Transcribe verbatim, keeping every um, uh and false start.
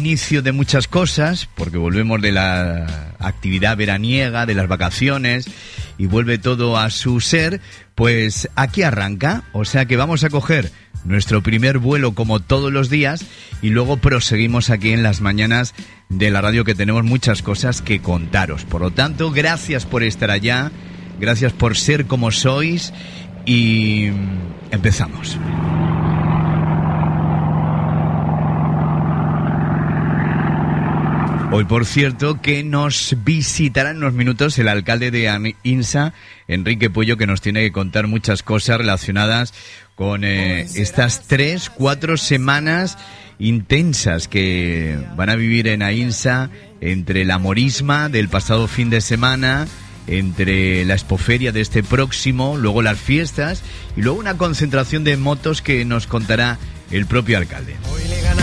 inicio de muchas cosas, porque volvemos de la actividad veraniega, de las vacaciones, y vuelve todo a su ser, pues aquí arranca. O sea que vamos a coger nuestro primer vuelo como todos los días y luego proseguimos aquí en las mañanas de la radio, que tenemos muchas cosas que contaros. Por lo tanto, gracias por estar allá, gracias por ser como sois y empezamos. Hoy, por cierto, que nos visitará en unos minutos el alcalde de Aínsa, Enrique Puello, que nos tiene que contar muchas cosas relacionadas con eh, estas tres, cuatro semanas intensas que van a vivir en Aínsa, entre la morisma del pasado fin de semana, entre la expoferia de este próximo, luego las fiestas y luego una concentración de motos que nos contará el propio alcalde. Hoy le ganamos